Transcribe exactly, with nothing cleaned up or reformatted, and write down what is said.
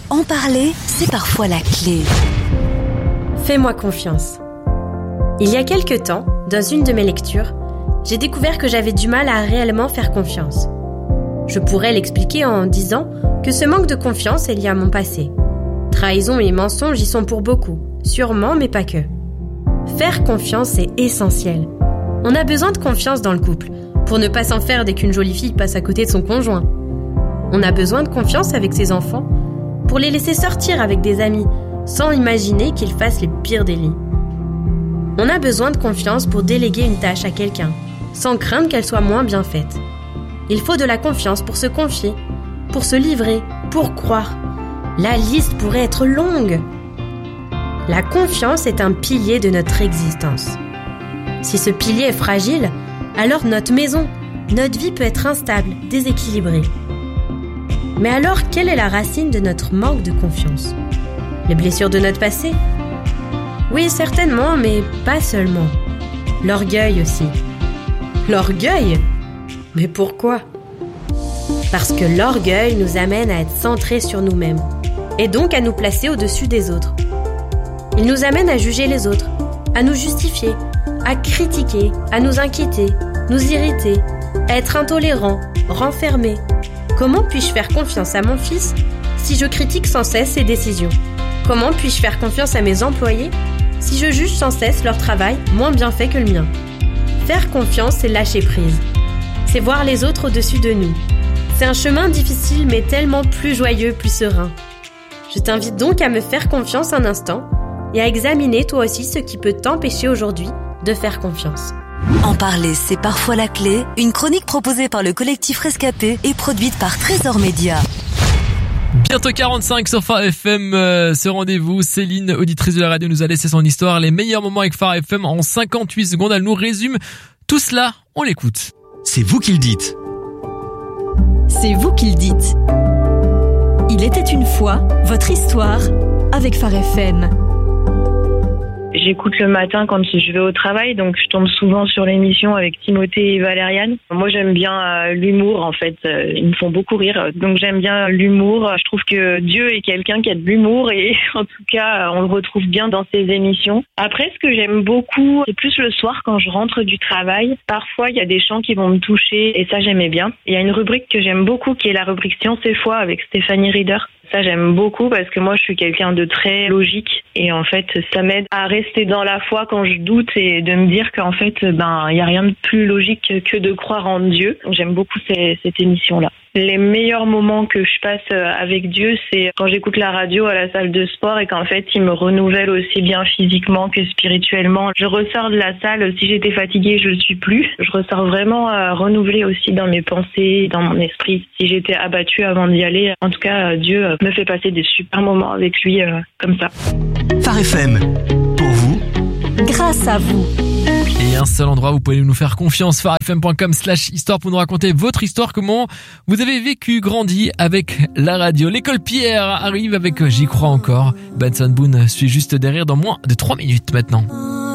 En parler, c'est parfois la clé. Fais-moi confiance. Il y a quelque temps, dans une de mes lectures, j'ai découvert que j'avais du mal à réellement faire confiance. Je pourrais l'expliquer en disant que ce manque de confiance est lié à mon passé. Trahison et mensonges y sont pour beaucoup, sûrement, mais pas que. Faire confiance est essentiel. On a besoin de confiance dans le couple, pour ne pas s'en faire dès qu'une jolie fille passe à côté de son conjoint. On a besoin de confiance avec ses enfants, pour les laisser sortir avec des amis, sans imaginer qu'ils fassent les pires délits. On a besoin de confiance pour déléguer une tâche à quelqu'un, sans craindre qu'elle soit moins bien faite. Il faut de la confiance pour se confier, pour se livrer, pour croire. La liste pourrait être longue. La confiance est un pilier de notre existence. Si ce pilier est fragile, alors notre maison, notre vie peut être instable, déséquilibrée. Mais alors, quelle est la racine de notre manque de confiance ? Les blessures de notre passé ? Oui, certainement, mais pas seulement. L'orgueil aussi. L'orgueil ? Mais pourquoi ? Parce que l'orgueil nous amène à être centrés sur nous-mêmes, et donc à nous placer au-dessus des autres. Il nous amène à juger les autres, à nous justifier, à critiquer, à nous inquiéter, nous irriter, à être intolérants, renfermés. Comment puis-je faire confiance à mon fils si je critique sans cesse ses décisions ? Comment puis-je faire confiance à mes employés si je juge sans cesse leur travail moins bien fait que le mien ? Faire confiance, c'est lâcher prise. C'est voir les autres au-dessus de nous. C'est un chemin difficile mais tellement plus joyeux, plus serein. Je t'invite donc à me faire confiance un instant et à examiner toi aussi ce qui peut t'empêcher aujourd'hui de faire confiance. En parler, c'est parfois la clé. Une chronique proposée par le collectif Rescapé et produite par Trésor Média. Bientôt quarante-cinq sur Phare F M, euh, ce rendez-vous. Céline, auditrice de la radio, nous a laissé son histoire. Les meilleurs moments avec Phare F M en cinquante-huit secondes. Elle nous résume tout cela. On l'écoute. C'est vous qui le dites. C'est vous qui le dites. Il était une fois votre histoire avec Phare F M. J'écoute le matin quand je vais au travail, donc je tombe souvent sur l'émission avec Timothée et Valériane. Moi, j'aime bien euh, l'humour, en fait. Euh, ils me font beaucoup rire, donc j'aime bien l'humour. Je trouve que Dieu est quelqu'un qui a de l'humour et en tout cas, on le retrouve bien dans ses émissions. Après, ce que j'aime beaucoup, c'est plus le soir quand je rentre du travail. Parfois, il y a des chants qui vont me toucher et ça, j'aimais bien. Il y a une rubrique que j'aime beaucoup qui est la rubrique Science et foi avec Stéphanie Rieder. Ça, j'aime beaucoup parce que moi, je suis quelqu'un de très logique et en fait, ça m'aide à rester dans la foi quand je doute et de me dire qu'en fait, ben, il y a rien de plus logique que de croire en Dieu. Donc, j'aime beaucoup ces, cette émission-là. Les meilleurs moments que je passe avec Dieu, c'est quand j'écoute la radio à la salle de sport et qu'en fait, il me renouvelle aussi bien physiquement que spirituellement. Je ressors de la salle, si j'étais fatiguée, je le suis plus. Je ressors vraiment euh, renouvelée aussi dans mes pensées, dans mon esprit. Si j'étais abattue avant d'y aller, en tout cas, Dieu me fait passer des super moments avec lui euh, comme ça. Phare F M, pour vous, grâce à vous. Et un seul endroit où vous pouvez nous faire confiance, pharefm point com slash histoire pour nous raconter votre histoire, comment vous avez vécu, grandi avec la radio. L'école Pierre arrive avec J'y crois encore. Benson Boone suit juste derrière dans moins de trois minutes maintenant.